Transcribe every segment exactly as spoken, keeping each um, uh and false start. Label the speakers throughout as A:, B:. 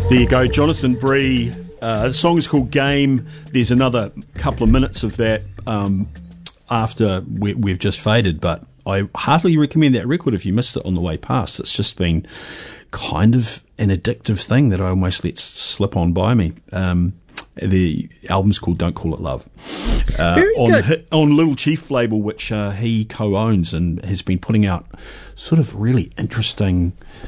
A: There you go, Jonathan Bree. Uh, the song is called Game. There's another couple of minutes of that um, after we, we've just faded, but I heartily recommend that record if you missed it on the way past. It's just been kind of an addictive thing that I almost let slip on by me. Um, the album's called Don't Call It Love. Uh,
B: Very
A: on,
B: good.
A: on Little Chief label, which uh, he co-owns and has been putting out sort of really interesting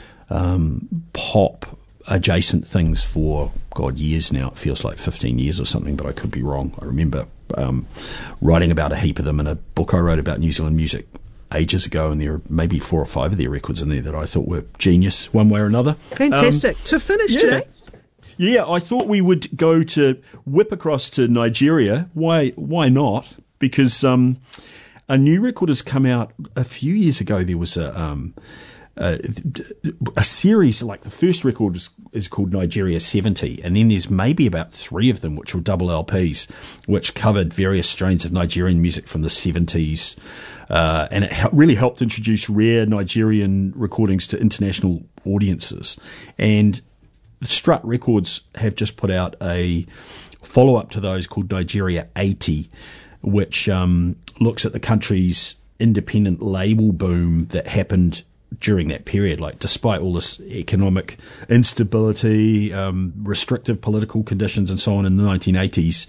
A: um, pop adjacent things for, God, years now. It feels like fifteen years or something, but I could be wrong. I remember um, writing about a heap of them in a book I wrote about New Zealand music ages ago, and there are maybe four or five of their records in there that I thought were genius one way or another.
B: Fantastic. Um, to finish
A: yeah.
B: today.
A: Yeah, I thought we would go to whip across to Nigeria. Why Why not? Because um, a new record has come out a few years ago. There was a... Um, Uh, a series, like the first record is, is called Nigeria seventy, and then there's maybe about three of them which were double L Ps, which covered various strains of Nigerian music from the seventies, uh, and it ha- really helped introduce rare Nigerian recordings to international audiences. And Strut Records have just put out a follow-up to those called Nigeria eighty, which um, looks at the country's independent label boom that happened during that period. Like, despite all this economic instability, um, restrictive political conditions and so on in the nineteen eighties,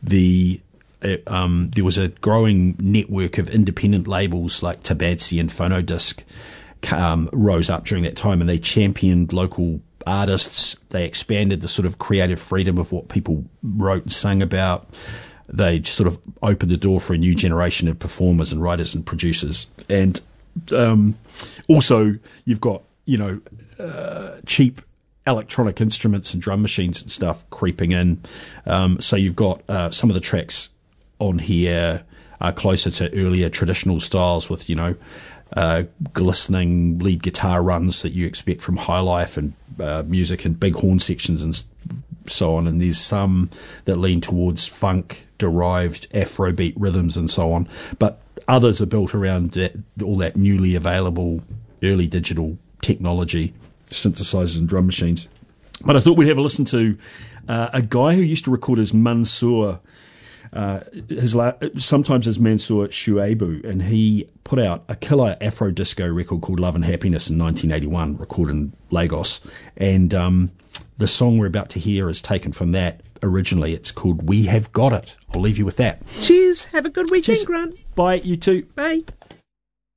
A: the uh, um, there was a growing network of independent labels like Tabatsi and Phonodisc um, rose up during that time, and they championed local artists. They expanded the sort of creative freedom of what people wrote and sang about. They sort of opened the door for a new generation of performers and writers and producers. And Um, also, you've got, you know, uh, cheap electronic instruments and drum machines and stuff creeping in. Um, so you've got uh, some of the tracks on here are closer to earlier traditional styles with, you know, uh, glistening lead guitar runs that you expect from high life and uh, music and big horn sections and so on. And there's some that lean towards funk-derived Afrobeat rhythms and so on. But others are built around that, all that newly available early digital technology, synthesizers and drum machines. But I thought we'd have a listen to uh, a guy who used to record as Mansour, uh, his la- sometimes as Mansour Shuaibu, and he put out a killer Afro disco record called Love and Happiness in nineteen eighty-one, recorded in Lagos. And um, the song we're about to hear is taken from that. Originally, it's called We Have Got It. I'll leave you with that.
B: Cheers. Have a good weekend,
A: Cheers.
B: Grant.
A: Bye, you too.
B: Bye.